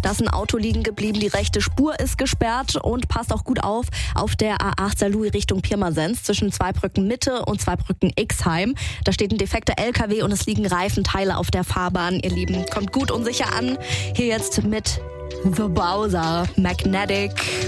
Da ist ein Auto liegen geblieben, die rechte Spur ist gesperrt und passt auch gut auf der A8 Saarlouis Richtung Pirmasens zwischen Zweibrücken Mitte und Zweibrücken Xheim. Da steht ein defekter LKW und es liegen Reifenteile auf der Fahrbahn. Ihr Lieben, kommt gut und sicher an. Hier jetzt mit The Bowser, Magnetic.